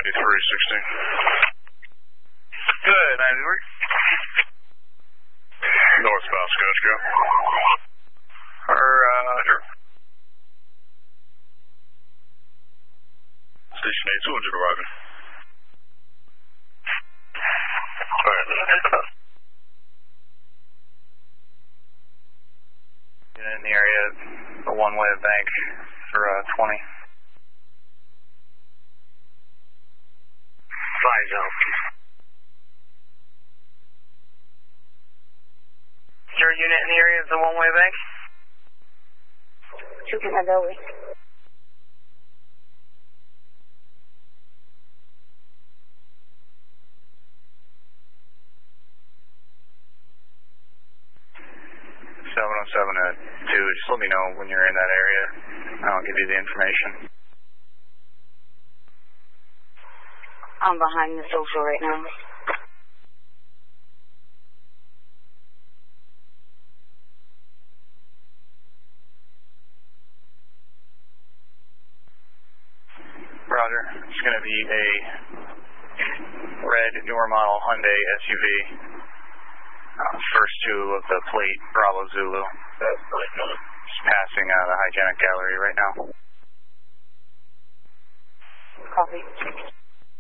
9316. Good, 93. Northbound Scotch, go. Roger. Station 8200 arriving. In the area, the one-way bank for 20. 5 zone. Your unit in the area is the one-way bank? Shooting at the way. At 2. Just let me know when you're in that area. I'll give you the information. I'm behind the social right now. Roger. It's going to be a red newer model Hyundai SUV. First 2 of the plate Bravo Zulu. Just passing the hygienic gallery right now. Copy.